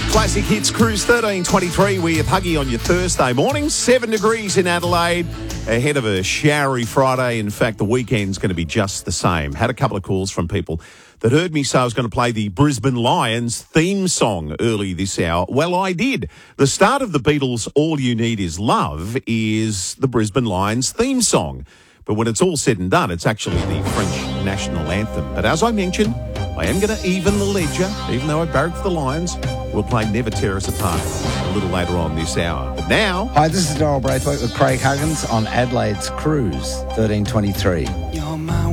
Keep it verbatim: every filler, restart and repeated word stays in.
Classic Hits Cruise thirteen twenty-three with Huggy on your Thursday morning. Seven degrees in Adelaide, ahead of a showery Friday. In fact, the weekend's going to be just the same. Had a couple of calls from people that heard me say I was going to play the Brisbane Lions theme song early this hour. Well, I did. The start of the Beatles' All You Need Is Love is the Brisbane Lions theme song. But when it's all said and done, it's actually the French national anthem. But as I mentioned, I am going to even the ledger, even though I barracked for the Lions. We'll play Never Tear Us Apart a little later on this hour. But now... Hi, this is Darryl Braithwaite with Craig Huggins on Adelaide's Cruise thirteen twenty-three.